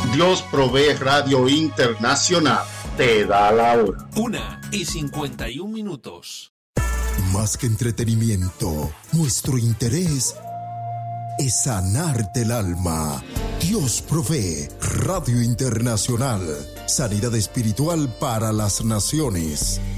Dios Provee Radio Internacional te da la hora. 1:51. Más que entretenimiento, nuestro interés es sanarte el alma. Dios Provee Radio Internacional. Sanidad espiritual para las naciones.